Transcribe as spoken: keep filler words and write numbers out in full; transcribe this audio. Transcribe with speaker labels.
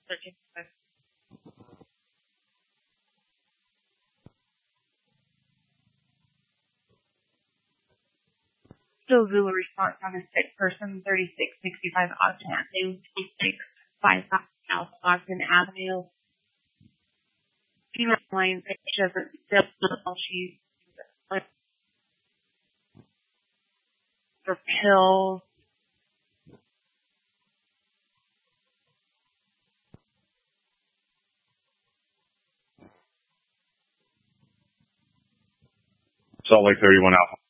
Speaker 1: searching for. Still Zulu response on a sick person, thirty-six sixty-five Ogden Avenue, twenty-six fifty-five South Ogden Avenue. Female line, she doesn't still, she's for pills.
Speaker 2: Salt Lake thirty-one Alpha.